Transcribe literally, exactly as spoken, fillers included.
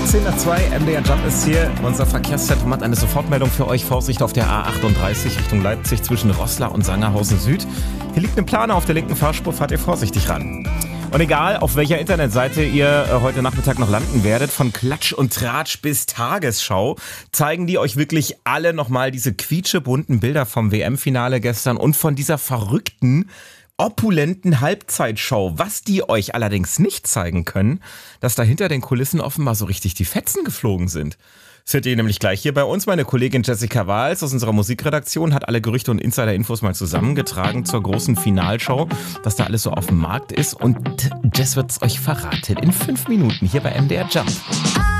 zehn nach zwei, M D R Jump ist hier. Unser Verkehrszentrum hat eine Sofortmeldung für euch. Vorsicht auf der A achtunddreißig Richtung Leipzig zwischen Roßla und Sangerhausen Süd. Hier liegt eine Plane auf der linken Fahrspur, fahrt ihr vorsichtig ran. Und egal, auf welcher Internetseite ihr heute Nachmittag noch landen werdet, von Klatsch und Tratsch bis Tagesschau, zeigen die euch wirklich alle nochmal diese quietschebunten Bilder vom W M-Finale gestern und von dieser verrückten, opulenten Halbzeitshow. Was die euch allerdings nicht zeigen können, dass da hinter den Kulissen offenbar so richtig die Fetzen geflogen sind. Das hört ihr nämlich gleich hier bei uns. Meine Kollegin Jessica Wahls aus unserer Musikredaktion hat alle Gerüchte und Insider-Infos mal zusammengetragen zur großen Finalshow, was da alles so auf dem Markt ist. Und Jess wird's euch verraten in fünf Minuten hier bei M D R Jump.